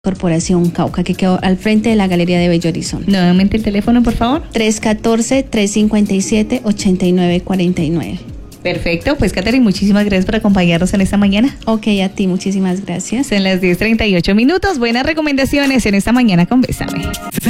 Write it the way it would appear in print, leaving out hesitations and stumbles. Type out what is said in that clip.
Corporación Cauca, que quedó al frente de la Galería de Bello Horizonte. Nuevamente el teléfono, por favor. 314-357-8949. Perfecto, pues Katherine, muchísimas gracias por acompañarnos en esta mañana. Ok, a ti, muchísimas gracias. Son las 10:38. Buenas recomendaciones en esta mañana con Bésame.